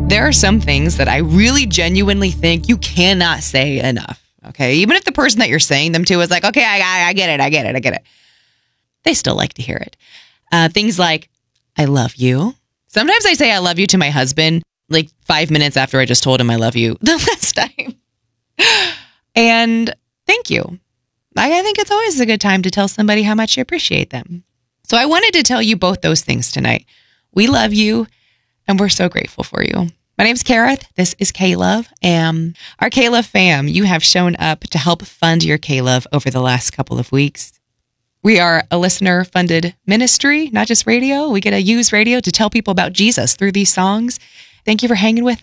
There are some things that I really genuinely think you cannot say enough. Okay. Even if the person that you're saying them to is like, okay, I get it. They still like to hear it. Things like, I love you. Sometimes I say I love you to my husband, like 5 minutes after I just told him I love you the last time. And thank you. I think it's always a good time to tell somebody how much you appreciate them. So I wanted to tell you both those things tonight. We love you, and we're so grateful for you. My name's Kareth. This is K-Love. Our K-Love fam, you have shown up to help fund your K-Love over the last couple of weeks. We are a listener-funded ministry, not just radio. We get to use radio to tell people about Jesus through these songs. Thank you for hanging with